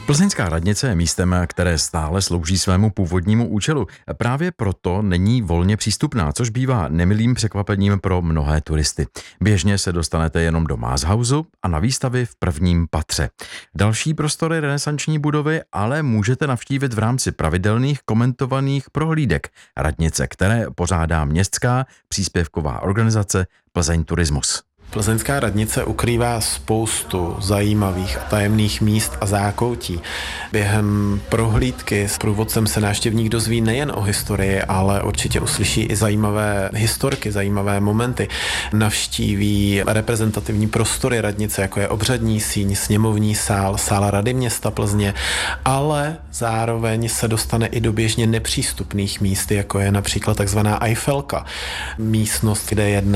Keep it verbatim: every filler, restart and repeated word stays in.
Plzeňská radnice je místem, které stále slouží svému původnímu účelu. Právě proto není volně přístupná, což bývá nemilým překvapením pro mnohé turisty. Běžně se dostanete jenom do Mázhausu a na výstavy v prvním patře. Další prostory renesanční budovy ale můžete navštívit v rámci pravidelných komentovaných prohlídek radnice, které pořádá městská příspěvková organizace Plzeň Turismus. Plzeňská radnice ukrývá spoustu zajímavých a tajemných míst a zákoutí. Během prohlídky s průvodcem se návštěvník dozví nejen o historii, ale určitě uslyší i zajímavé historky, zajímavé momenty. Navštíví reprezentativní prostory radnice, jako je obřadní síň, sněmovní sál, sál Rady města Plzně, ale zároveň se dostane i do běžně nepřístupných míst, jako je například takzvaná Eiffelka, místnost, kde je